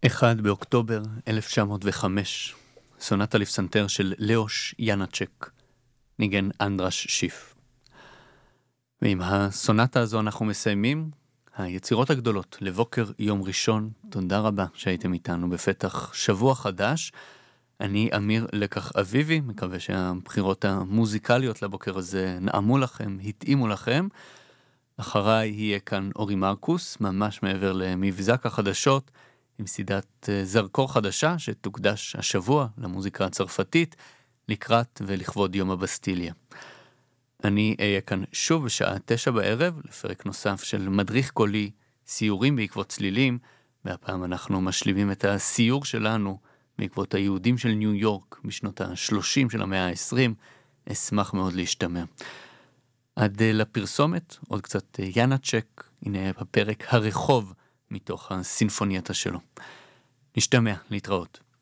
1 באוקטובר 1905, סונטה לפסנתר של לאוש ינאצ'ק, ניגן אנדרש שיף. ועם הסונטה הזו אנחנו מסיימים היצירות הגדולות לבוקר יום ראשון. תודה רבה שהייתם איתנו בפתח שבוע חדש. אני אמיר לקח אביבי, מקווה שהבחירות המוזיקליות לבוקר הזה נעמו לכם, התאימו לכם. אחריי יהיה כאן אורי מרקוס, ממש מעבר למבזק החדשות, עם סדרת זרקור חדשה שתוקדש השבוע למוזיקה הצרפתית, לקראת ולכבוד יום הבסטיליה. אני אהיה כאן שוב בשעה 9 בערב, לפרק נוסף של מדריך קולי, סיורים בעקבות צלילים, והפעם אנחנו משלימים את הסיור שלנו בעקבות היהודים של ניו יורק בשנות ה-30 של המאה ה-20. אשמח מאוד להשתמע. עד לפרסומת, עוד קצת ינאצ'ק, הנה הפרק הרחוב מתוך הסינפונייטה שלו. נשתמע, להתראות.